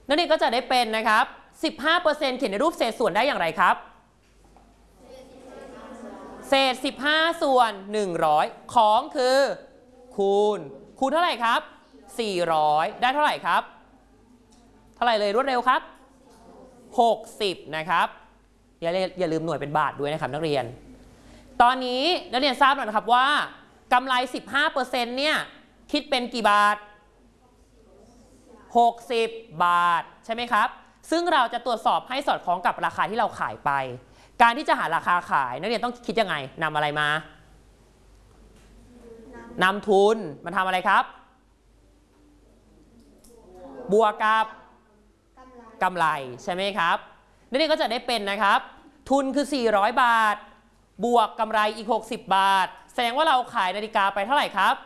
นักเรียนก็จะได้เป็นนะครับ 15% เขียนในรูปเศษส่วนได้อย่างไรครับเศษ15ส่วน100ของคือคูณเท่าไหร่ครับ400ได้เท่าไหร่ครับเท่าไหร่เลยรวดเร็วครับ60นะครับอย่าลืมหน่วยเป็นบาทด้วยนะครับนักเรียนตอนนี้นักเรียนทราบหน่อยนะครับว่ากำไร 15% เนี่ยคิดเป็นกี่บาท60 บาทใช่ไหมครับซึ่งเราจะตรวจสอบให้สอดคล้องกับราคาที่เราขายไปการที่จะหาราคาขายนักเรียนต้องคิดยังไงนำอะไรมานำทุนมาทำอะไรครับบวกกับกำไรใช่ไหมครับนักเรียนก็จะได้เป็นนะครับทุนคือ400 บาทบวกกำไรอีก60 บาทแสดงว่าเราขายนาฬิกาไปเท่าไหร่ครับ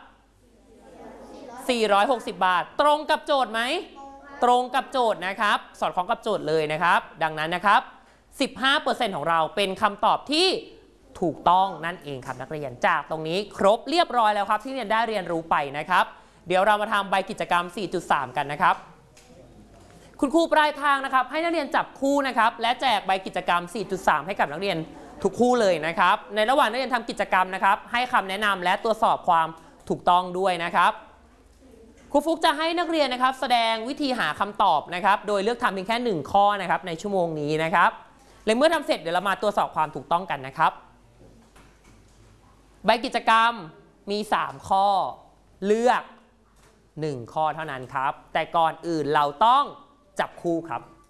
460 บาทตรงกับโจทย์ไหมตรงกับโจทย์นะครับสอดคล้องกับโจทย์เลยนะครับดังนั้นนะครับ 15% ของเราเป็นคำตอบที่ถูกต้องนั่นเองครับนักเรียนจากตรงนี้ครบเรียบร้อยแล้วครับที่เรียนได้เรียนรู้ไปนะครับเดี๋ยวเรามาทำใบกิจกรรม 4.3 กันนะครับคุณครูปลายทางนะครับให้นักเรียนจับคู่นะครับและแจกใบกิจกรรม 4.3 ให้กับนักเรียนทุกคู่เลยนะครับในระหว่างนักเรียนทำกิจกรรมนะครับให้คำแนะนำและตรวจสอบความถูกต้องด้วยนะครับครูฟุกจะให้นักเรียนนะครับแสดงวิธีหาคำตอบนะครับโดยเลือกทำเพียงแค่1ข้อนะครับในชั่วโมงนี้นะครับและเมื่อทำเสร็จเดี๋ยวเรามาตรวจสอบความถูกต้องกันนะครับใบกิจกรรมมี3ข้อเลือก1ข้อเท่านั้นครับแต่ก่อนอื่นเราต้องจับคู่ครับ